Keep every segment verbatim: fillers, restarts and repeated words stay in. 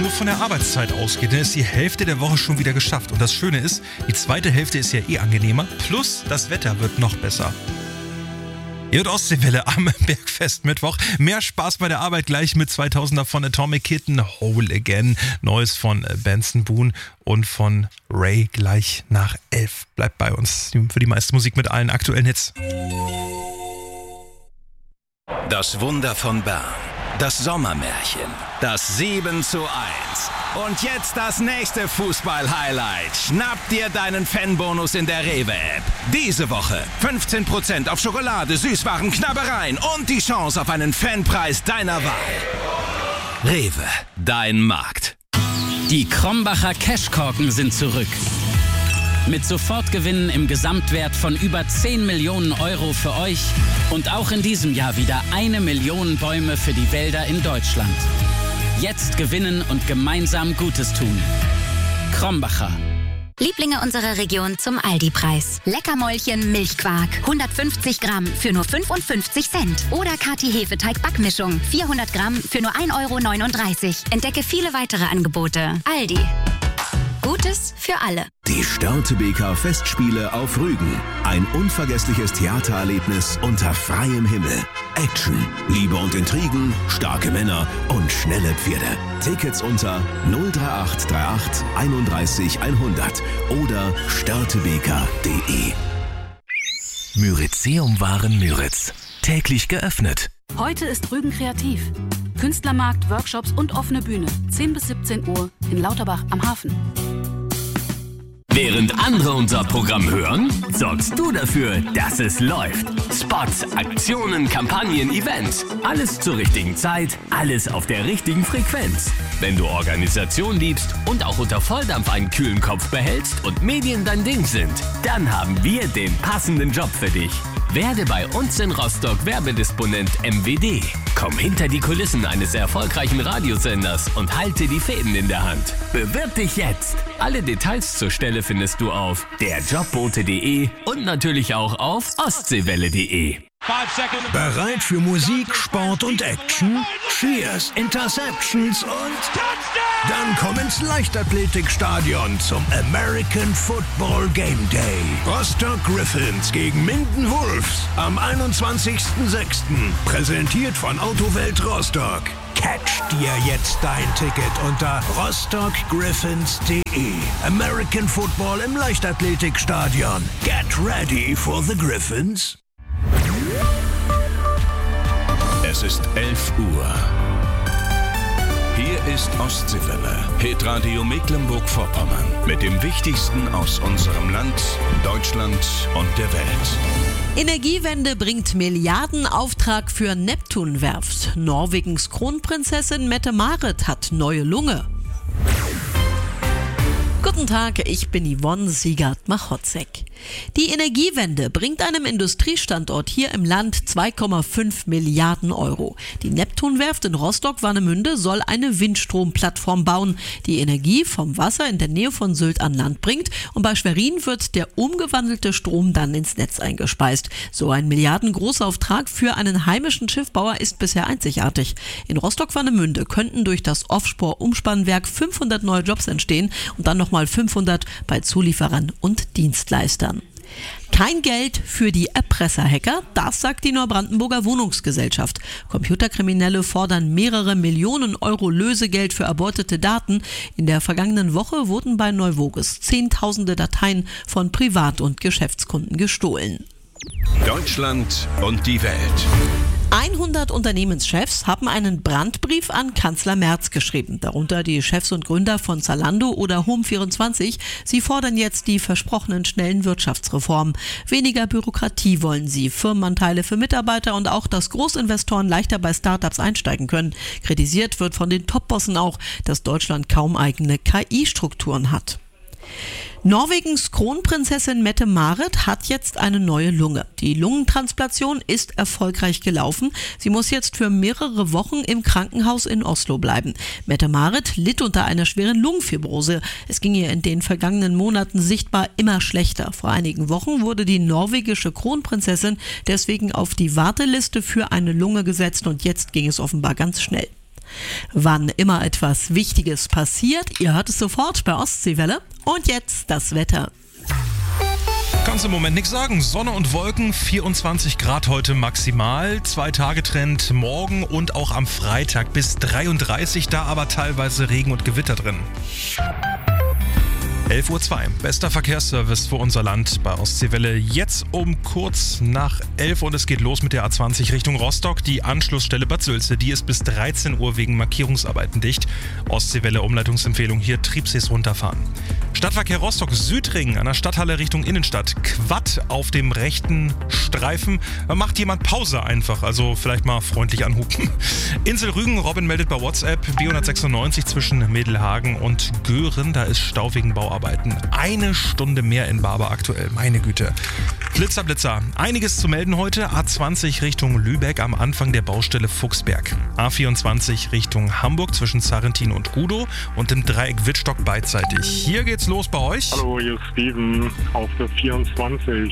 nur von der Arbeitszeit ausgeht, dann ist die Hälfte der Woche schon wieder geschafft. Und das Schöne ist, die zweite Hälfte ist ja eh angenehmer, plus das Wetter wird noch besser. Ihr hört Ostseewelle am Bergfest Mittwoch. Mehr Spaß bei der Arbeit gleich mit zweitausender von Atomic Kitten, Whole Again. Neues von Benson Boone und von Ray gleich nach elf. Bleibt bei uns für die meiste Musik mit allen aktuellen Hits. Das Wunder von Bern. Das Sommermärchen. Das sieben zu eins. Und jetzt das nächste Fußball-Highlight. Schnapp dir deinen Fanbonus in der Rewe-App. Diese Woche fünfzehn Prozent auf Schokolade, Süßwaren, Knabbereien und die Chance auf einen Fanpreis deiner Wahl. Rewe, dein Markt. Die Krombacher Cashkorken sind zurück. Mit Sofortgewinnen im Gesamtwert von über zehn Millionen Euro für euch und auch in diesem Jahr wieder eine Million Bäume für die Wälder in Deutschland. Jetzt gewinnen und gemeinsam Gutes tun. Krombacher. Lieblinge unserer Region zum Aldi-Preis. Leckermäulchen Milchquark. hundertfünfzig Gramm für nur fünfundfünfzig Cent. Oder Kati Hefeteig-Backmischung. vierhundert Gramm für nur ein Euro neununddreißig. Entdecke viele weitere Angebote. Aldi. Gutes für alle. Die Störtebeker Festspiele auf Rügen. Ein unvergessliches Theatererlebnis unter freiem Himmel. Action, Liebe und Intrigen, starke Männer und schnelle Pferde. Tickets unter null drei acht drei acht einunddreißig hundert oder störtebeker punkt de. Myrizeum-Waren Müritz. Täglich geöffnet. Heute ist Rügen kreativ. Künstlermarkt, Workshops und offene Bühne. zehn bis siebzehn Uhr in Lauterbach am Hafen. Während andere unser Programm hören, sorgst du dafür, dass es läuft. Spots, Aktionen, Kampagnen, Events. Alles zur richtigen Zeit, alles auf der richtigen Frequenz. Wenn du Organisation liebst und auch unter Volldampf einen kühlen Kopf behältst und Medien dein Ding sind, dann haben wir den passenden Job für dich. Werde bei uns in Rostock Werbedisponent M W D. Komm hinter die Kulissen eines erfolgreichen Radiosenders und halte die Fäden in der Hand. Bewirb dich jetzt. Alle Details zur Stelle findest du auf der jobbote punkt de und natürlich auch auf ostseewelle punkt de. Bereit für Musik, Sport und Action? Cheers, Interceptions und dann komm ins Leichtathletikstadion zum American Football Game Day. Rostock Griffins gegen Minden Wolves am einundzwanzigsten sechsten Präsentiert von Autowelt Rostock. Catch dir jetzt dein Ticket unter rostock griffins punkt de. American Football im Leichtathletikstadion. Get ready for the Griffins. Es ist elf Uhr. Hier ist Ostseewelle, Hitradio Mecklenburg-Vorpommern. Mit dem Wichtigsten aus unserem Land, Deutschland und der Welt. Energiewende bringt Milliardenauftrag für Neptunwerft. Norwegens Kronprinzessin Mette-Marit hat neue Lunge. Guten Tag, ich bin Yvonne Siegert-Machotzek. Die Energiewende bringt einem Industriestandort hier im Land zwei Komma fünf Milliarden Euro. Die Neptunwerft in Rostock-Warnemünde soll eine Windstromplattform bauen, die Energie vom Wasser in der Nähe von Sylt an Land bringt, und bei Schwerin wird der umgewandelte Strom dann ins Netz eingespeist. So ein Milliarden-Großauftrag für einen heimischen Schiffbauer ist bisher einzigartig. In Rostock-Warnemünde könnten durch das Offshore-Umspannwerk fünfhundert neue Jobs entstehen und dann nochmal fünfhundert bei Zulieferern und Dienstleistern. Kein Geld für die Erpresserhacker, das sagt die Neubrandenburger Wohnungsgesellschaft. Computerkriminelle fordern mehrere Millionen Euro Lösegeld für erbeutete Daten. In der vergangenen Woche wurden bei Neuvoges Zehntausende Dateien von Privat- und Geschäftskunden gestohlen. Deutschland und die Welt. hundert Unternehmenschefs haben einen Brandbrief an Kanzler Merz geschrieben, darunter die Chefs und Gründer von Zalando oder Home vierundzwanzig. Sie fordern jetzt die versprochenen schnellen Wirtschaftsreformen. Weniger Bürokratie wollen sie, Firmenanteile für Mitarbeiter und auch, dass Großinvestoren leichter bei Startups einsteigen können. Kritisiert wird von den Topbossen auch, dass Deutschland kaum eigene K I-Strukturen hat. Norwegens Kronprinzessin Mette-Marit hat jetzt eine neue Lunge. Die Lungentransplantation ist erfolgreich gelaufen. Sie muss jetzt für mehrere Wochen im Krankenhaus in Oslo bleiben. Mette-Marit litt unter einer schweren Lungenfibrose. Es ging ihr in den vergangenen Monaten sichtbar immer schlechter. Vor einigen Wochen wurde die norwegische Kronprinzessin deswegen auf die Warteliste für eine Lunge gesetzt und jetzt ging es offenbar ganz schnell. Wann immer etwas Wichtiges passiert, ihr hört es sofort bei Ostseewelle. Und jetzt das Wetter. Kannst im Moment nichts sagen. Sonne und Wolken, vierundzwanzig Grad heute maximal. Zwei-Tage-Trend morgen und auch am Freitag bis dreiunddreißig, da aber teilweise Regen und Gewitter drin. elf Uhr zwei. Bester Verkehrsservice für unser Land bei Ostseewelle. Jetzt um kurz nach elf und es geht los mit der A zwanzig Richtung Rostock. Die Anschlussstelle Bad Sülze, die ist bis dreizehn Uhr wegen Markierungsarbeiten dicht. Ostseewelle Umleitungsempfehlung hier, Triebsees runterfahren. Stadtverkehr Rostock Südring an der Stadthalle Richtung Innenstadt. Quad auf dem rechten Streifen. Da macht jemand Pause einfach, also vielleicht mal freundlich anhupen. Insel Rügen, Robin meldet bei WhatsApp, B hundertsechsundneunzig zwischen Mädelhagen und Göhren. Da ist Stau wegen Bauarbeiten. Eine Stunde mehr in Barber aktuell, meine Güte. Blitzer, Blitzer. Einiges zu melden heute. A zwanzig Richtung Lübeck am Anfang der Baustelle Fuchsberg. A vierundzwanzig Richtung Hamburg zwischen Sarrentin und Gudow und im Dreieck Wittstock beidseitig. Hier geht's los bei euch. Hallo, hier ist Steven auf der vierundzwanzig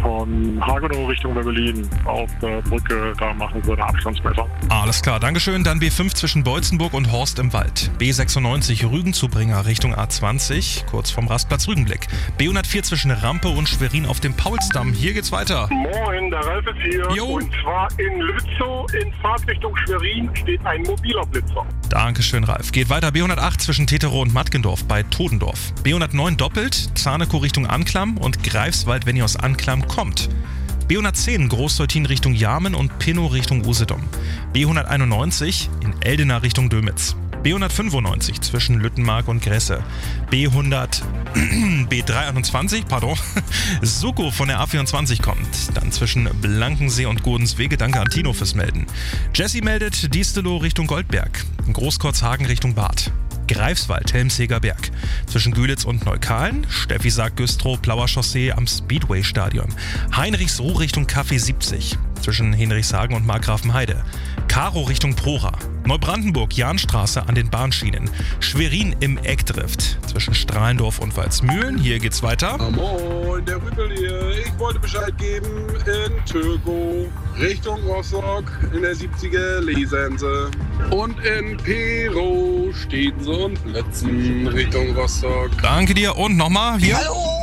von Hagenow Richtung Berlin. Auf der Brücke, da machen sie eine Abstandsmessung. Alles klar, Dankeschön. Dann B fünf zwischen Beutzenburg und Horst im Wald. B sechsundneunzig Rügenzubringer Richtung A zwanzig, kurz vom Rastplatz Rügenblick. B hundertvier zwischen Rampe und Schwerin auf dem Paulsdamm. Hier geht's weiter. Moin, der Ralf ist hier. Jo. Und zwar in Lützow in Fahrtrichtung Schwerin steht ein mobiler Blitzer. Dankeschön, Ralf. Geht weiter. B hundertacht zwischen Teterow und Mattgendorf bei Todendorf. B hundertneun doppelt, Zarnekow Richtung Anklam und Greifswald, wenn ihr aus Anklam kommt. B hundertzehn Großteutin Richtung Jarmen und Pinnow Richtung Usedom. B hunderteinundneunzig in Eldena Richtung Dömitz. B hundertfünfundneunzig zwischen Lüttenmark und Gresse. B hundert, B dreihunderteinundzwanzig, pardon, Suckow von der A vierundzwanzig kommt. Dann zwischen Blankensee und Gurdenswege. Danke an Tino fürs Melden. Jesse meldet Diestelow Richtung Goldberg. Großkorzhagen Richtung Bad. Greifswald, Helmseger Berg. Zwischen Gülitz und Neukalen. Steffi sagt Güstrow, Plauer Chaussee am Speedway-Stadion. Heinrichsruh Richtung Café siebzig. Zwischen Henrichshagen und Markgrafenheide. Karow Richtung Prora. Neubrandenburg, Jahnstraße an den Bahnschienen. Schwerin im Eckdrift. Zwischen Strahlendorf und Walsmühlen. Hier geht's weiter. Ah, moin, der Rüppel hier. Ich wollte Bescheid geben in Tögow Richtung Rostock in der siebziger Lesense. Und in Pero, Stedense und Letzen Richtung Rostock. Danke dir und nochmal hier. Hallo!